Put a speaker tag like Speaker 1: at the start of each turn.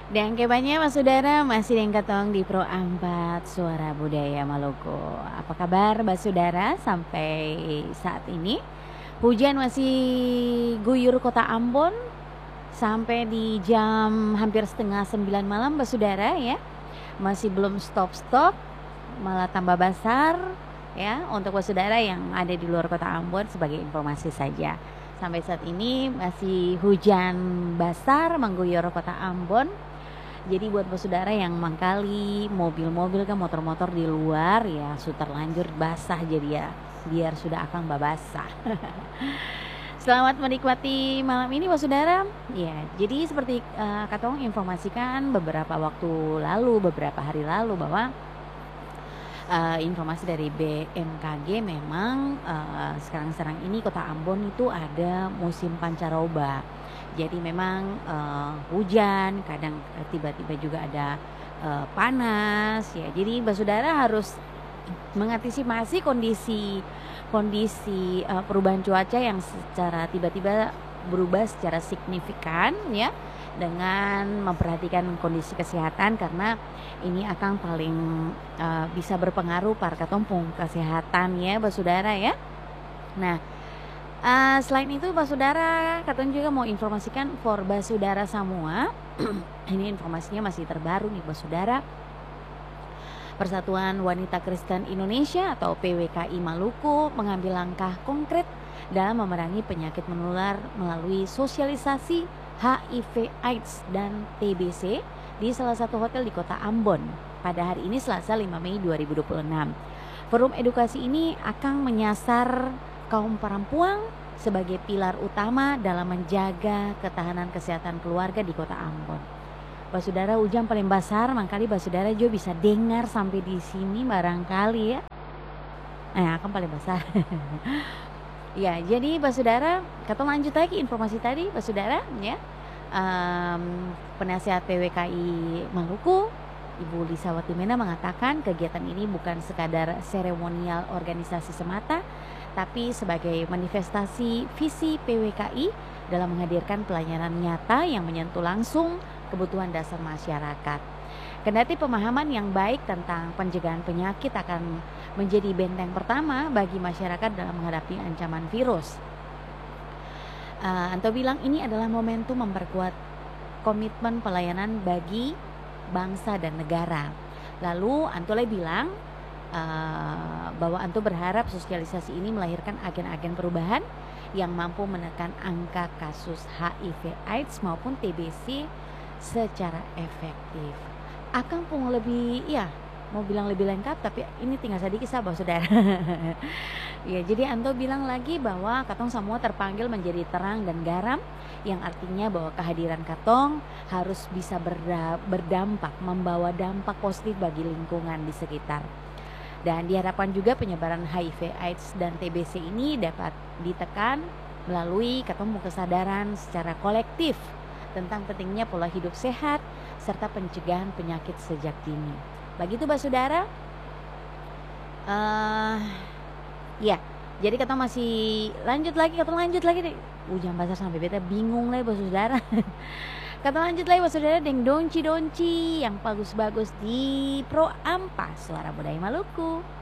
Speaker 1: Dan kebanyakan mas saudara masih yang ketong di Pro Ampat Suara Budaya Maluku. Apa kabar mas saudara sampai saat ini? Hujan masih guyur kota Ambon sampai di jam hampir setengah 9 malam mas saudara ya. Masih belum stop-stop, malah tambah besar ya untuk mas saudara yang ada di luar kota Ambon sebagai informasi saja. Sampai saat ini masih hujan besar mengguyur kota Ambon. Jadi buat saudara yang mangkali mobil-mobil kan motor-motor di luar ya sudah terlanjur basah jadi ya biar sudah akan babasah. Selamat menikmati malam ini saudara. Ya, jadi seperti katong informasikan beberapa waktu lalu, beberapa hari lalu bahwa informasi dari BMKG memang sekarang ini kota Ambon itu ada musim pancaroba. Jadi memang hujan, kadang tiba-tiba juga ada panas ya. Jadi saudara harus mengantisipasi kondisi perubahan cuaca yang secara tiba-tiba berubah secara signifikan ya, dengan memperhatikan kondisi kesehatan karena ini akan paling bisa berpengaruh pada ketompong kesehatan ya saudara ya. Nah, selain itu saudara, katanya juga mau informasikan for saudara semua. Ini informasinya masih terbaru nih saudara. Persatuan Wanita Kristen Indonesia atau PWKI Maluku mengambil langkah konkret dalam memerangi penyakit menular melalui sosialisasi HIV/AIDS dan TBC di salah satu hotel di kota Ambon pada hari ini Selasa 5 Mei 2026. Forum edukasi ini akan menyasar kaum perempuan sebagai pilar utama dalam menjaga ketahanan kesehatan keluarga di kota Ambon. Saudara, hujan paling besar, makanya saudara juga bisa dengar sampai di sini barangkali ya. Akan paling besar. Ya, jadi saudara, kita lanjut lagi informasi tadi saudara ya. Penasihat PWKI Maluku Ibu Lisa Watimena mengatakan kegiatan ini bukan sekadar seremonial organisasi semata, tapi sebagai manifestasi visi PWKI dalam menghadirkan pelayanan nyata yang menyentuh langsung kebutuhan dasar masyarakat. Kendati pemahaman yang baik tentang pencegahan penyakit akan menjadi benteng pertama bagi masyarakat dalam menghadapi ancaman virus. Anto bilang ini adalah momentum memperkuat komitmen pelayanan bagi bangsa dan negara. Lalu Anto bilang bahwa Anto berharap sosialisasi ini melahirkan agen-agen perubahan yang mampu menekan angka kasus HIV/AIDS maupun TBC secara efektif. Akan pun lebih mau bilang lebih lengkap, tapi ini tinggal sedikit saudara. Ya, jadi Anto bilang lagi bahwa katong semua terpanggil menjadi terang dan garam, yang artinya bahwa kehadiran katong harus bisa berdampak, membawa dampak positif bagi lingkungan di sekitar. Dan diharapkan juga penyebaran HIV/AIDS dan TBC ini dapat ditekan melalui ketemu kesadaran secara kolektif tentang pentingnya pola hidup sehat serta pencegahan penyakit sejak dini. Begitu saudara. Ya, jadi kita masih lanjut lagi deh. Hujan besar sampai beta bingung lah saudara. Kita lanjut lagi saudara dengan donci-donci yang bagus-bagus di Pro Ampat Suara Budaya Maluku.